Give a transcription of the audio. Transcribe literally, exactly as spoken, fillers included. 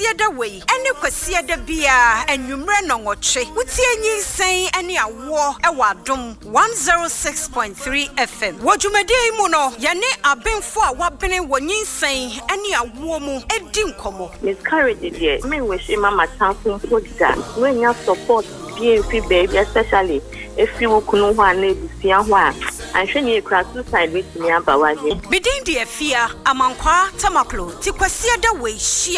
kwasia da wei ene kwasia da bia anwumre no ngoche wutie nyinsen ene awo e wadom one oh six point three F M wodwumade mu no yene abenfo a wabene wonyinsen ene awo mu edi nkomo miscarriage dey me wish mama tanfo foda when you support B F baby especially if you kunu ho ana ebusia ho a anhwe ne ekra suicide with me abawaje bidin de afia amankwa tamaklo ti kwasia da wei